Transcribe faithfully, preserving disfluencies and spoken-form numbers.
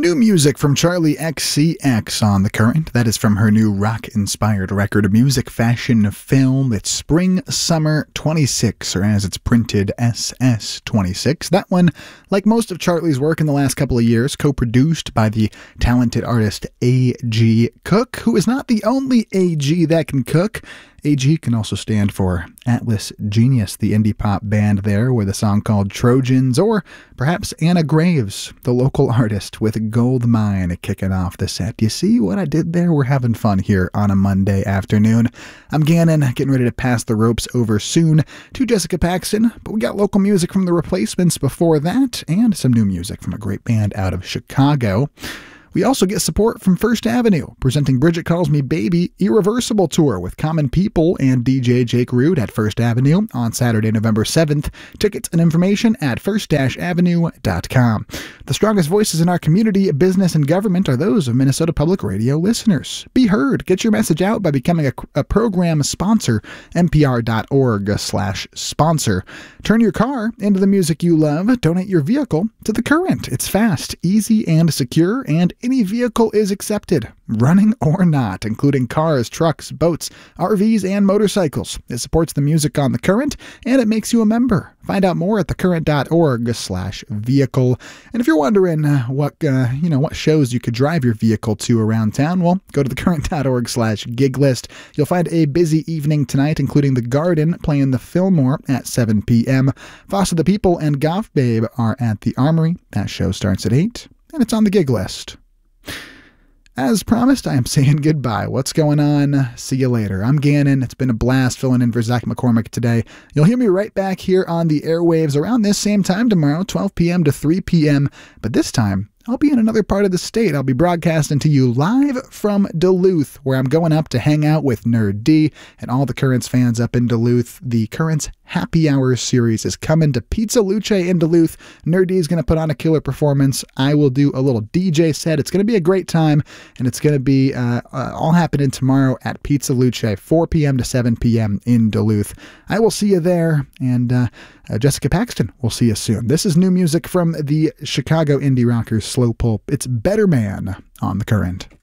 New music from Charlie X C X on The Current. That is from her new rock-inspired record, Music Fashion Film. It's Spring Summer twenty-six, or as it's printed, S S twenty-six. That one, like most of Charlie's work in the last couple of years, co-produced by the talented artist A G Cook, who is not the only A G that can cook. A G can also stand for Atlas Genius, the indie pop band there with a song called Trojans, or perhaps Anna Graves, the local artist with Gold Mine kicking off the set. You see what I did there? We're having fun here on a Monday afternoon. I'm Gannon, getting ready to pass the ropes over soon to Jessica Paxton, but we got local music from The Replacements before that, and some new music from a great band out of Chicago. We also get support from First Avenue, presenting Bridget Calls Me Baby Irreversible Tour with Common People and D J Jake Root at First Avenue on Saturday, November seventh. Tickets and information at first avenue dot com. The strongest voices in our community, business, and government are those of Minnesota Public Radio listeners. Be heard. Get your message out by becoming a, a program sponsor, npr.org slash sponsor. Turn your car into the music you love. Donate your vehicle to The Current. It's fast, easy, and secure, and any vehicle is accepted, running or not, including cars, trucks, boats, R Vs, and motorcycles. It supports the music on The Current, and it makes you a member. Find out more at thecurrent.org slash vehicle. And if you're wondering uh, what uh, you know what shows you could drive your vehicle to around town, well, go to thecurrent.org slash gig list. You'll find a busy evening tonight, including The Garden playing the Fillmore at seven p.m. Foster the People and Goth Babe are at the Armory. That show starts at eight, and it's on the gig list. As promised, I am saying goodbye. What's going on? See you later. I'm Gannon. It's been a blast filling in for Zach McCormick today. You'll hear me right back here on the airwaves around this same time tomorrow, twelve p.m. to three p.m. But this time, I'll be in another part of the state. I'll be broadcasting to you live from Duluth, where I'm going up to hang out with Nerd D and all the Currents fans up in Duluth. The Currents Happy Hour series is coming to Pizza Luce in Duluth. Nerd D is going to put on a killer performance. I will do a little D J set. It's going to be a great time, and it's going to be uh, uh, all happening tomorrow at Pizza Luce, four p.m. to seven p.m. in Duluth. I will see you there, and uh, uh, Jessica Paxton, we'll see you soon. This is new music from the Chicago indie rockers Slow Pulp. It's Better Man on The Current.